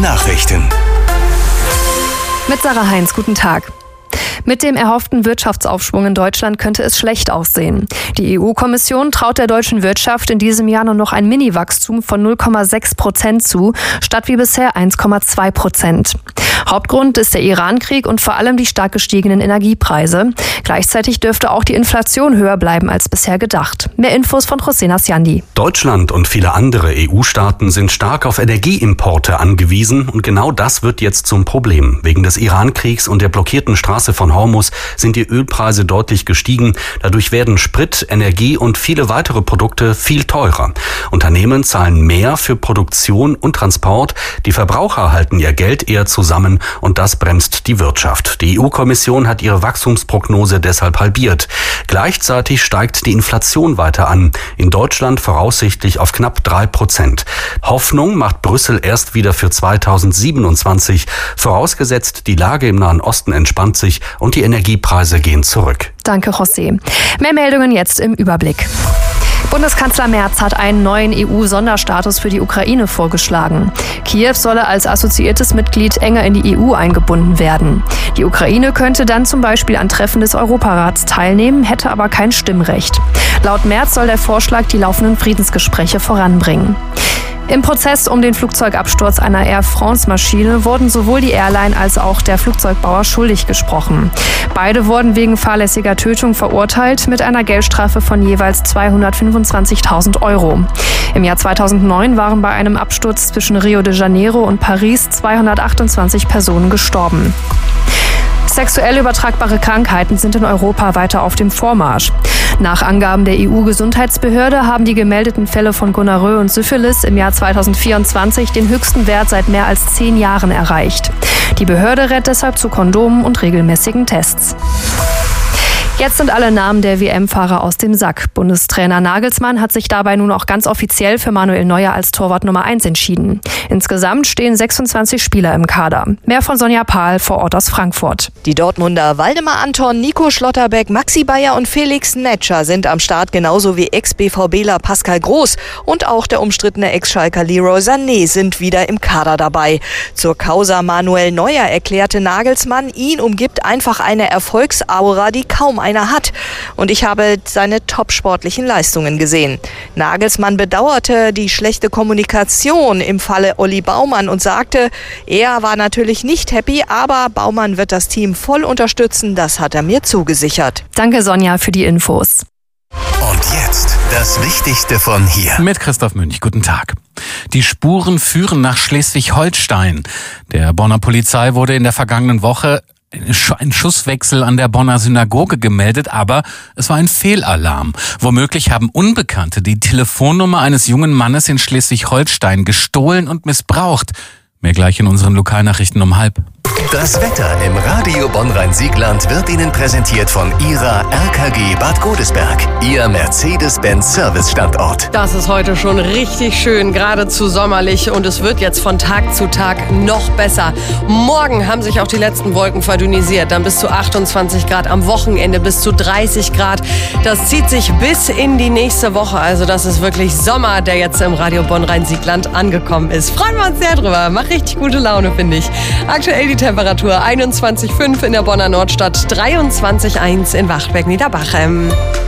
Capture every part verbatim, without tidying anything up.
Nachrichten. Mit Sarah Heinz, guten Tag. Mit dem erhofften Wirtschaftsaufschwung in Deutschland könnte es schlecht aussehen. Die E U-Kommission traut der deutschen Wirtschaft in diesem Jahr nur noch ein Mini-Wachstum von null Komma sechs Prozent zu, statt wie bisher eins Komma zwei Prozent. Hauptgrund ist der Iran-Krieg und vor allem die stark gestiegenen Energiepreise. Gleichzeitig dürfte auch die Inflation höher bleiben als bisher gedacht. Mehr Infos von José Nasciandi. Deutschland und viele andere E U-Staaten sind stark auf Energieimporte angewiesen und genau das wird jetzt zum Problem. Wegen des Iran-Kriegs und der blockierten Straße von Hormuz sind die Ölpreise deutlich gestiegen. Dadurch werden Sprit, Energie und viele weitere Produkte viel teurer. Unternehmen zahlen mehr für Produktion und Transport. Die Verbraucher halten ihr Geld eher zusammen und das bremst die Wirtschaft. Die E U-Kommission hat ihre Wachstumsprognose deshalb halbiert. Gleichzeitig steigt die Inflation weiter an. In Deutschland voraussichtlich auf knapp drei Prozent. Hoffnung macht Brüssel erst wieder für zweitausendsiebenundzwanzig. Vorausgesetzt, die Lage im Nahen Osten entspannt sich und die Energiepreise gehen zurück. Danke, José. Mehr Meldungen jetzt im Überblick. Bundeskanzler Merz hat einen neuen E U-Sonderstatus für die Ukraine vorgeschlagen. Kiew solle als assoziiertes Mitglied enger in die E U eingebunden werden. Die Ukraine könnte dann zum Beispiel an Treffen des Europarats teilnehmen, hätte aber kein Stimmrecht. Laut Merz soll der Vorschlag die laufenden Friedensgespräche voranbringen. Im Prozess um den Flugzeugabsturz einer Air France-Maschine wurden sowohl die Airline als auch der Flugzeugbauer schuldig gesprochen. Beide wurden wegen fahrlässiger Tötung verurteilt mit einer Geldstrafe von jeweils zweihundertfünfundzwanzigtausend Euro. Im Jahr zweitausendneun waren bei einem Absturz zwischen Rio de Janeiro und Paris zweihundertachtundzwanzig Personen gestorben. Sexuell übertragbare Krankheiten sind in Europa weiter auf dem Vormarsch. Nach Angaben der E U-Gesundheitsbehörde haben die gemeldeten Fälle von Gonorrhoe und Syphilis im Jahr zweitausendvierundzwanzig den höchsten Wert seit mehr als zehn Jahren erreicht. Die Behörde rät deshalb zu Kondomen und regelmäßigen Tests. Jetzt sind alle Namen der W M-Fahrer aus dem Sack. Bundestrainer Nagelsmann hat sich dabei nun auch ganz offiziell für Manuel Neuer als Torwart Nummer eins entschieden. Insgesamt stehen sechsundzwanzig Spieler im Kader. Mehr von Sonja Pahl vor Ort aus Frankfurt. Die Dortmunder Waldemar Anton, Nico Schlotterbeck, Maxi Bayer und Felix Netscher sind am Start, genauso wie Ex-B V Bler Pascal Groß und auch der umstrittene Ex-Schalker Leroy Sané sind wieder im Kader dabei. Zur Causa Manuel Neuer erklärte Nagelsmann, ihn umgibt einfach eine Erfolgsaura, die kaum einer hat. Und ich habe seine top-sportlichen Leistungen gesehen. Nagelsmann bedauerte die schlechte Kommunikation im Falle Olli Baumann und sagte, er war natürlich nicht happy, aber Baumann wird das Team voll unterstützen, das hat er mir zugesichert. Danke, Sonja, für die Infos. Und jetzt das Wichtigste von hier. Mit Christoph Münch, guten Tag. Die Spuren führen nach Schleswig-Holstein. Der Bonner Polizei wurde in der vergangenen Woche ein Schusswechsel an der Bonner Synagoge gemeldet, aber es war ein Fehlalarm. Womöglich haben Unbekannte die Telefonnummer eines jungen Mannes in Schleswig-Holstein gestohlen und missbraucht. Mehr gleich in unseren Lokalnachrichten um halb. Das Wetter im Radio Bonn-Rhein-Siegland wird Ihnen präsentiert von Ihrer R K G Bad Godesberg, Ihr Mercedes-Benz-Service-Standort. Das ist heute schon richtig schön, geradezu sommerlich und es wird jetzt von Tag zu Tag noch besser. Morgen haben sich auch die letzten Wolken verdünnisiert, dann bis zu achtundzwanzig Grad, am Wochenende bis zu dreißig Grad. Das zieht sich bis in die nächste Woche, also das ist wirklich Sommer, der jetzt im Radio Bonn-Rhein-Siegland angekommen ist. Freuen wir uns sehr drüber, macht richtig gute Laune, finde ich. Aktuell die Temperatur einundzwanzig Komma fünf in der Bonner Nordstadt, dreiundzwanzig Komma eins in Wachtberg-Niederbachem.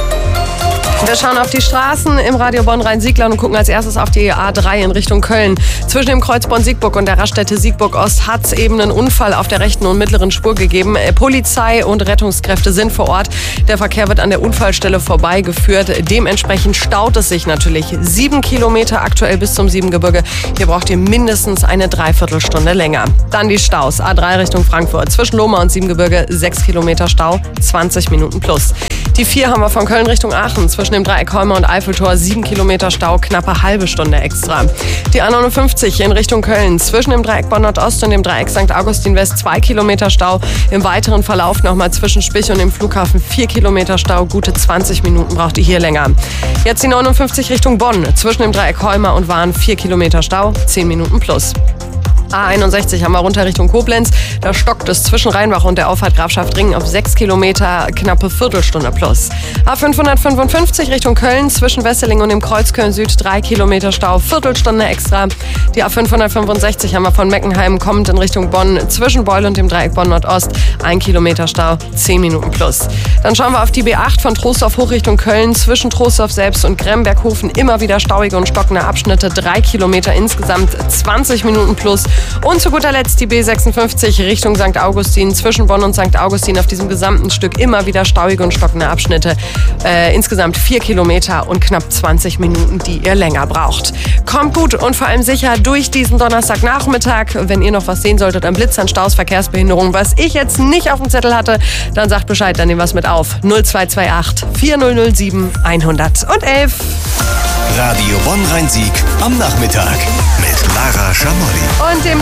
Wir schauen auf die Straßen im Radio Bonn-Rhein-Siegland und gucken als erstes auf die A drei in Richtung Köln. Zwischen dem Kreuz Bonn-Siegburg und der Raststätte Siegburg-Ost hat es eben einen Unfall auf der rechten und mittleren Spur gegeben. Polizei und Rettungskräfte sind vor Ort. Der Verkehr wird an der Unfallstelle vorbeigeführt. Dementsprechend staut es sich natürlich. Sieben Kilometer aktuell bis zum Siebengebirge. Hier braucht ihr mindestens eine Dreiviertelstunde länger. Dann die Staus. A drei Richtung Frankfurt. Zwischen Lohmar und Siebengebirge sechs Kilometer Stau, zwanzig Minuten plus. Die vier haben wir von Köln Richtung Aachen. Zwischen dem Dreieck Holmer und Eiffeltor sieben Kilometer Stau, knappe halbe Stunde extra. Die A neunundfünfzig in Richtung Köln. Zwischen dem Dreieck Bonn Nordost und dem Dreieck Sankt Augustin West zwei Kilometer Stau. Im weiteren Verlauf nochmal zwischen Spich und dem Flughafen vier Kilometer Stau. Gute zwanzig Minuten braucht ihr hier länger. Jetzt die neunundfünfzig Richtung Bonn. Zwischen dem Dreieck Holmer und Wahn vier Kilometer Stau, zehn Minuten plus. A einundsechzig haben wir runter Richtung Koblenz. Da stockt es zwischen Rheinbach und der Auffahrt Grafschaft Ringen auf sechs Kilometer, knappe Viertelstunde plus. A fünfhundertfünfundfünfzig Richtung Köln zwischen Wesseling und dem Kreuz Köln Süd drei Kilometer Stau, Viertelstunde extra. Die A fünfhundertfünfundsechzig haben wir von Meckenheim kommend in Richtung Bonn zwischen Beul und dem Dreieck Bonn Nordost ein Kilometer Stau, zehn Minuten plus. Dann schauen wir auf die B acht von Troisdorf hoch Richtung Köln zwischen Troisdorf selbst und Gremberghofen immer wieder stauige und stockende Abschnitte, drei Kilometer insgesamt, zwanzig Minuten plus. Und zu guter Letzt die B sechsundfünfzig Richtung Sankt Augustin zwischen Bonn und Sankt Augustin auf diesem gesamten Stück immer wieder stauige und stockende Abschnitte, äh, insgesamt vier Kilometer und knapp zwanzig Minuten, die ihr länger braucht. Kommt gut und vor allem sicher durch diesen Donnerstagnachmittag. Wenn ihr noch was sehen solltet an Blitzern, Staus, Verkehrsbehinderungen, was ich jetzt nicht auf dem Zettel hatte, dann sagt Bescheid, dann nehmen wir es mit auf. null zwei zwei acht vier null null sieben eins null eins. Radio Bonn-Rhein-Sieg am Nachmittag mit Lara Schamolli. Und dem